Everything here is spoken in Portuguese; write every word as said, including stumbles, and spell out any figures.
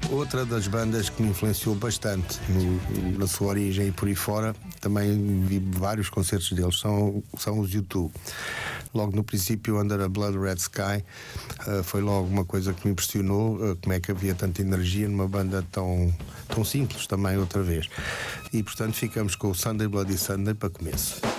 Outra das bandas que me influenciou bastante no, na sua origem e por aí fora, também vi vários concertos deles, são, são os U dois. Logo no princípio, Under a Blood Red Sky, uh, foi logo uma coisa que me impressionou, uh, como é que havia tanta energia numa banda tão, tão simples também outra vez. E portanto ficamos com o Sunday Bloody Sunday para começo.